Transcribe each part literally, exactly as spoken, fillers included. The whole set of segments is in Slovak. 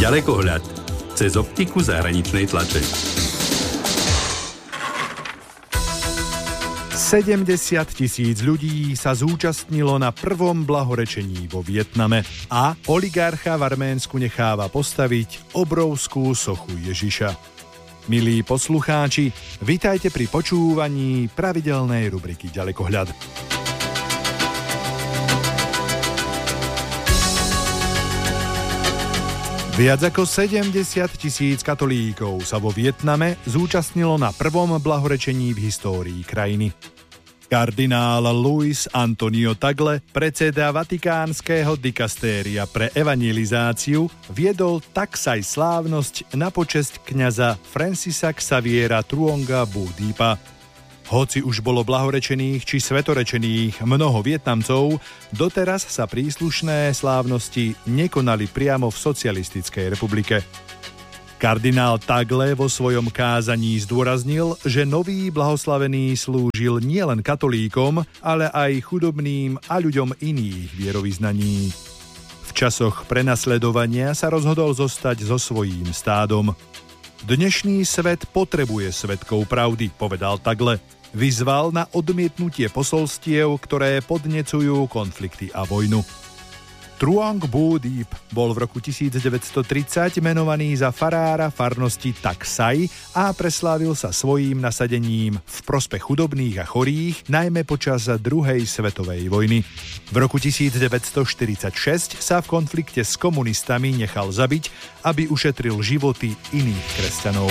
Ďalekohľad cez optiku zahraničnej tlače. sedemdesiat tisíc ľudí sa zúčastnilo na prvom blahorečení vo Vietname a oligarcha v Arménsku necháva postaviť obrovskú sochu Ježiša. Milí poslucháči, vitajte pri počúvaní pravidelnej rubriky Ďalekohľad. Viac ako sedemdesiat tisíc katolíkov sa vo Vietname zúčastnilo na prvom blahorečení v histórii krajiny. Kardinál Luis Antonio Tagle, predseda vatikánskeho dikastéria pre evangelizáciu, viedol taksaj slávnosť na počesť kňaza Francisa Xaviera Truonga Búdipa. Hoci už bolo blahorečených či svetorečených mnoho Vietnamcov, doteraz sa príslušné slávnosti nekonali priamo v Socialistickej republike. Kardinál Tagle vo svojom kázaní zdôraznil, že nový blahoslavený slúžil nielen katolíkom, ale aj chudobným a ľuďom iných vierovyznaní. V časoch prenasledovania sa rozhodol zostať so svojím stádom. Dnešný svet potrebuje svedkov pravdy, povedal Tagle. Vyzval na odmietnutie posolstiev, ktoré podnecujú konflikty a vojnu. Truong Búdip bol v roku devätnásťtridsať menovaný za farára farnosti Tak Sai a preslávil sa svojím nasadením v prospech chudobných a chorých, najmä počas druhej svetovej vojny. V roku devätnásťštyridsaťšesť sa v konflikte s komunistami nechal zabiť, aby ušetril životy iných kresťanov.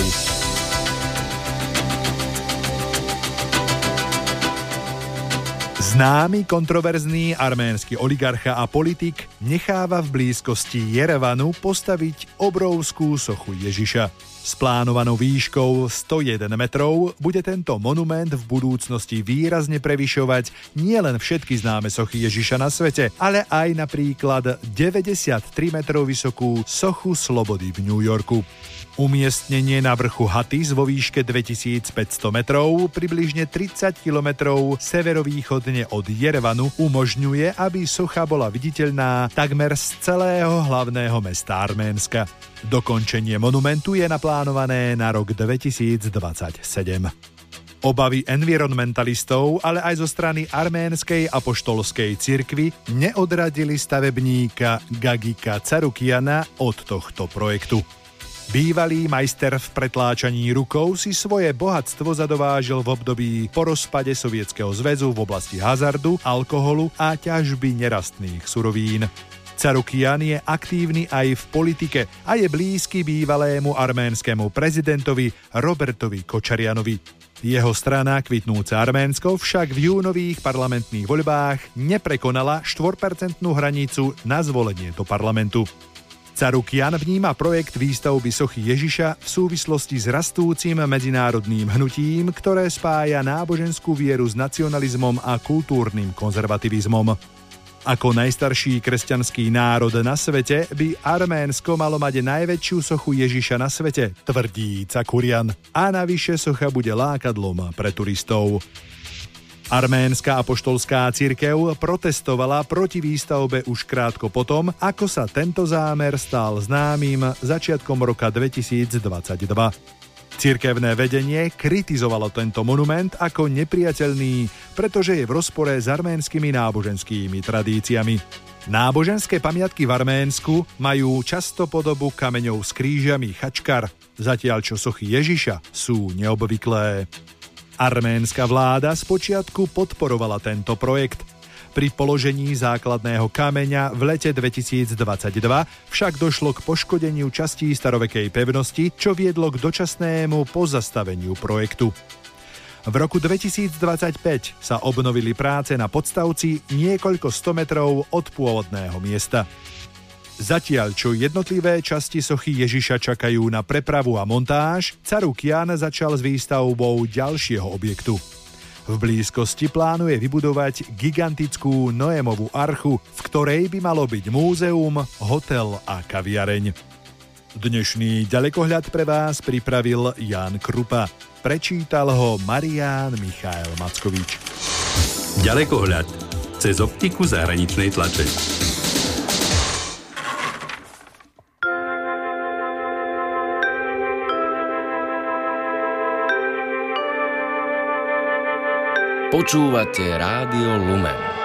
Známy kontroverzný arménsky oligarcha a politik necháva v blízkosti Jerevanu postaviť obrovskú sochu Ježiša. S plánovanou výškou sto jeden metrov bude tento monument v budúcnosti výrazne prevyšovať nielen všetky známe sochy Ježiša na svete, ale aj napríklad deväťdesiattri metrov vysokú sochu Slobody v New Yorku. Umiestnenie na vrchu Hatis vo výške dvetisícpäťsto metrov, približne tridsať kilometrov severovýchodne od Jerevanu, umožňuje, aby socha bola viditeľná takmer z celého hlavného mesta Arménska. Dokončenie monumentu je naplánované na rok dvetisícdvadsaťsedem. Obavy environmentalistov, ale aj zo strany arménskej apoštolskej cirkvi neodradili stavebníka Gagika Carukiana od tohto projektu. Bývalý majster v pretláčaní rukou si svoje bohatstvo zadovážil v období po rozpade Sovietskeho zväzu v oblasti hazardu, alkoholu a ťažby nerastných surovín. Carukian je aktívny aj v politike a je blízky bývalému arménskému prezidentovi Robertovi Kočarianovi. Jeho strana Kvitnúce Arménsko však v júnových parlamentných voľbách neprekonala štvorpercentnú hranicu na zvolenie do parlamentu. Carukian vníma projekt výstavby sochy Ježiša v súvislosti s rastúcim medzinárodným hnutím, ktoré spája náboženskú vieru s nacionalizmom a kultúrnym konzervativizmom. Ako najstarší kresťanský národ na svete by Arménsko malo mať najväčšiu sochu Ježiša na svete, tvrdí Carukian. A navyše socha bude lákadlom pre turistov. Arménska apoštolská cirkev protestovala proti výstavbe už krátko potom, ako sa tento zámer stal známym začiatkom roka dvetisícdvadsaťdva. Cirkevné vedenie kritizovalo tento monument ako nepriateľný, pretože je v rozpore s arménskymi náboženskými tradíciami. Náboženské pamiatky v Arménsku majú často podobu kameňov s krížami chačkar, zatiaľ čo sochy Ježiša sú neobvyklé. Arménska vláda spočiatku podporovala tento projekt. Pri položení základného kameňa v lete dvetisícdvadsaťdva však došlo k poškodeniu častí starovekej pevnosti, čo viedlo k dočasnému pozastaveniu projektu. V roku dvetisícdvadsaťpäť sa obnovili práce na podstavci niekoľko sto metrov od pôvodného miesta. Zatiaľ, čo jednotlivé časti sochy Ježiša čakajú na prepravu a montáž, Carukian začal s výstavbou ďalšieho objektu. V blízkosti plánuje vybudovať gigantickú Noémovú archu, v ktorej by malo byť múzeum, hotel a kaviareň. Dnešný ďalekohľad pre vás pripravil Ján Krupa. Prečítal ho Marián Michael Mackovič. Ďalekohľad cez optiku zahraničnej tlače. Počúvate Rádio Lumen.